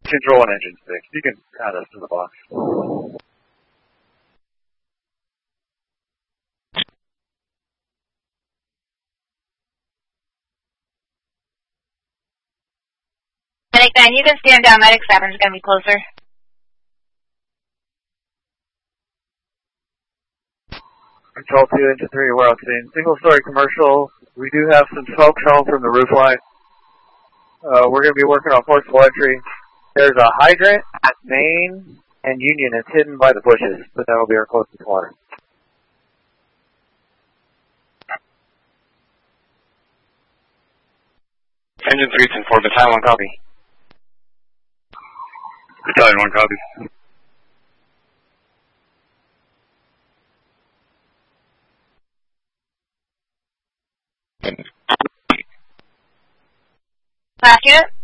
Control and engine 6. You can add us to the box. Medic 9, you can stand down. Medic 7 is going to be closer. Control 2, engine 3, we're on scene. Single story commercial. We do have some smoke shown from the roof line. We're going to be working on forcible entry. There's a hydrant at Main and Union. It's hidden by the bushes, but that will be our closest water. Engine 3, 10-4, Battalion 1, copy. Battalion 1, copy. Last unit?